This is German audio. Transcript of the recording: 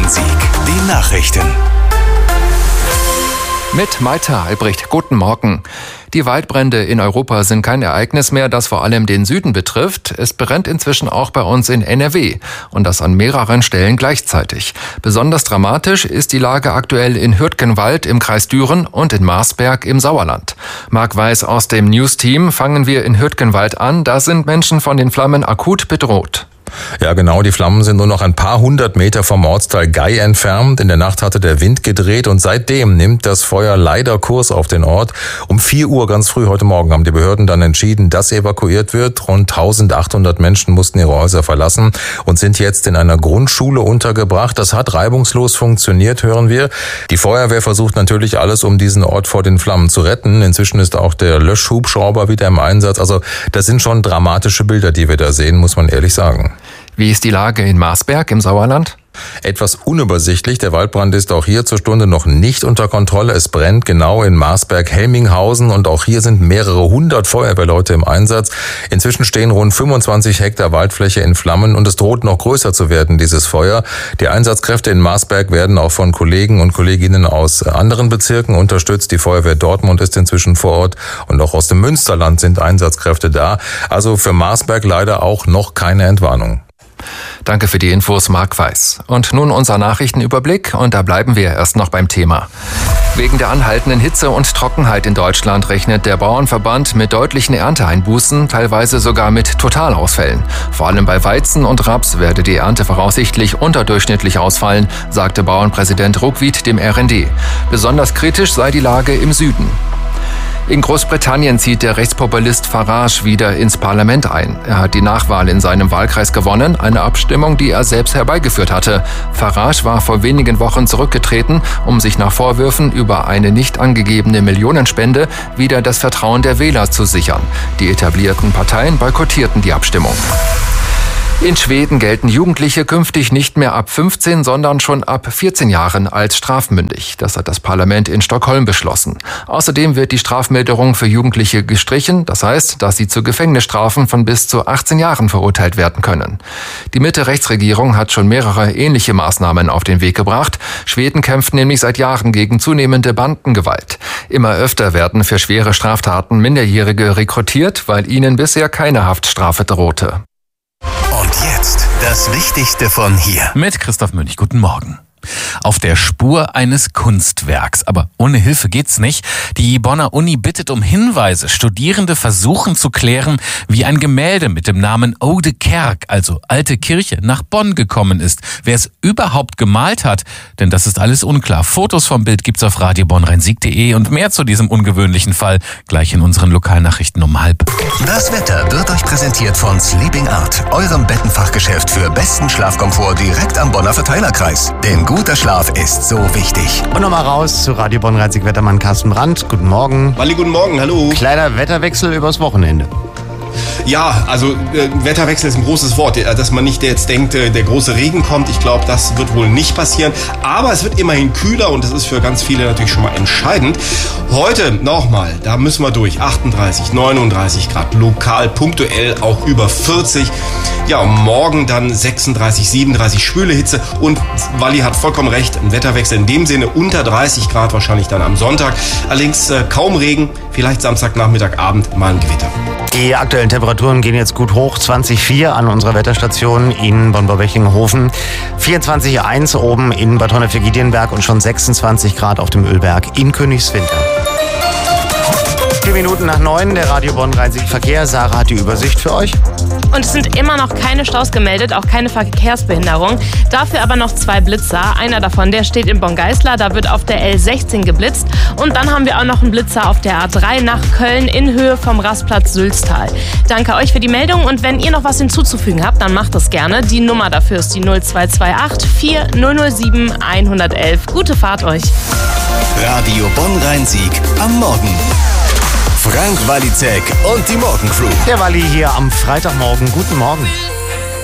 Rhein-Sieg. Die Nachrichten. Mit Maita Albrecht, guten Morgen. Die Waldbrände in Europa sind kein Ereignis mehr, das vor allem den Süden betrifft. Es brennt inzwischen auch bei uns in NRW und das an mehreren Stellen gleichzeitig. Besonders dramatisch ist die Lage aktuell in Hürtgenwald im Kreis Düren und in Marsberg im Sauerland. Marc Weiß aus dem News-Team. Fangen wir in Hürtgenwald an. Da sind Menschen von den Flammen akut bedroht. Ja genau, die Flammen sind nur noch ein paar hundert Meter vom Ortsteil Gei entfernt. In der Nacht hatte der Wind gedreht und seitdem nimmt das Feuer leider Kurs auf den Ort. Um 4 Uhr ganz früh heute Morgen haben die Behörden dann entschieden, dass evakuiert wird. Rund 1800 Menschen mussten ihre Häuser verlassen und sind jetzt in einer Grundschule untergebracht. Das hat reibungslos funktioniert, hören wir. Die Feuerwehr versucht natürlich alles, um diesen Ort vor den Flammen zu retten. Inzwischen ist auch der Löschhubschrauber wieder im Einsatz. Also das sind schon dramatische Bilder, die wir da sehen, muss man ehrlich sagen. Wie ist die Lage in Marsberg im Sauerland? Etwas unübersichtlich. Der Waldbrand ist auch hier zur Stunde noch nicht unter Kontrolle. Es brennt genau in Marsberg-Helminghausen und auch hier sind mehrere hundert Feuerwehrleute im Einsatz. Inzwischen stehen rund 25 Hektar Waldfläche in Flammen und es droht noch größer zu werden, dieses Feuer. Die Einsatzkräfte in Marsberg werden auch von Kollegen und Kolleginnen aus anderen Bezirken unterstützt. Die Feuerwehr Dortmund ist inzwischen vor Ort und auch aus dem Münsterland sind Einsatzkräfte da. Also für Marsberg leider auch noch keine Entwarnung. Danke für die Infos, Marc Weiß. Und nun unser Nachrichtenüberblick und da bleiben wir erst noch beim Thema. Wegen der anhaltenden Hitze und Trockenheit in Deutschland rechnet der Bauernverband mit deutlichen Ernteeinbußen, teilweise sogar mit Totalausfällen. Vor allem bei Weizen und Raps werde die Ernte voraussichtlich unterdurchschnittlich ausfallen, sagte Bauernpräsident Ruckwied dem RND. Besonders kritisch sei die Lage im Süden. In Großbritannien zieht der Rechtspopulist Farage wieder ins Parlament ein. Er hat die Nachwahl in seinem Wahlkreis gewonnen, eine Abstimmung, die er selbst herbeigeführt hatte. Farage war vor wenigen Wochen zurückgetreten, um sich nach Vorwürfen über eine nicht angegebene Millionenspende wieder das Vertrauen der Wähler zu sichern. Die etablierten Parteien boykottierten die Abstimmung. In Schweden gelten Jugendliche künftig nicht mehr ab 15, sondern schon ab 14 Jahren als strafmündig. Das hat das Parlament in Stockholm beschlossen. Außerdem wird die Strafmilderung für Jugendliche gestrichen. Das heißt, dass sie zu Gefängnisstrafen von bis zu 18 Jahren verurteilt werden können. Die Mitte-Rechts-Regierung hat schon mehrere ähnliche Maßnahmen auf den Weg gebracht. Schweden kämpft nämlich seit Jahren gegen zunehmende Bandengewalt. Immer öfter werden für schwere Straftaten Minderjährige rekrutiert, weil ihnen bisher keine Haftstrafe drohte. Und jetzt das Wichtigste von hier. Mit Christoph Münch, guten Morgen. Auf der Spur eines Kunstwerks. Aber ohne Hilfe geht's nicht. Die Bonner Uni bittet um Hinweise. Studierende versuchen zu klären, wie ein Gemälde mit dem Namen Oude Kerk, also alte Kirche, nach Bonn gekommen ist. Wer es überhaupt gemalt hat, denn das ist alles unklar. Fotos vom Bild gibt's auf radiobonnrhein-sieg.de und mehr zu diesem ungewöhnlichen Fall gleich in unseren Lokalnachrichten um 12:30. Das Wetter wird euch präsentiert von Sleeping Art, eurem Bettenfachgeschäft für besten Schlafkomfort direkt am Bonner Verteilerkreis. Denn guter Schlaf ist so wichtig. Und nochmal raus zu Radio Bonn-Rhein-Sieg-Wettermann Carsten Brandt. Guten Morgen. Walli, guten Morgen, hallo. Kleiner Wetterwechsel übers Wochenende. Ja, also Wetterwechsel ist ein großes Wort, dass man nicht jetzt denkt, der große Regen kommt. Ich glaube, das wird wohl nicht passieren. Aber es wird immerhin kühler und das ist für ganz viele natürlich schon mal entscheidend. Heute nochmal, da müssen wir durch. 38, 39 Grad, lokal, punktuell auch über 40. Ja, und morgen dann 36, 37, schwüle Hitze. Und Walli hat vollkommen recht, ein Wetterwechsel in dem Sinne unter 30 Grad wahrscheinlich dann am Sonntag. Allerdings kaum Regen, vielleicht Samstagnachmittag, Abend mal ein Gewitter. Die aktuellen Temperaturen gehen jetzt gut hoch. 20,4 an unserer Wetterstation in Bonn-Bechinghofen. 24,1 oben in Bad Honnef-Giedienberg und schon 26 Grad auf dem Ölberg in Königswinter. 4 Minuten nach 9, der Radio Bonn-Rhein-Sieg-Verkehr. Sarah hat die Übersicht für euch. Und es sind immer noch keine Staus gemeldet, auch keine Verkehrsbehinderung. Dafür aber noch 2 Blitzer. Einer davon, der steht in Bonn-Geislar, da wird auf der L16 geblitzt. Und dann haben wir auch noch einen Blitzer auf der A3 nach Köln in Höhe vom Rastplatz Sülztal. Danke euch für die Meldung und wenn ihr noch was hinzuzufügen habt, dann macht das gerne. Die Nummer dafür ist die 0228 4007 111. Gute Fahrt euch. Radio Bonn-Rhein-Sieg am Morgen. Frank Walizek und die Morgencrew. Der Walli hier am Freitagmorgen. Guten Morgen.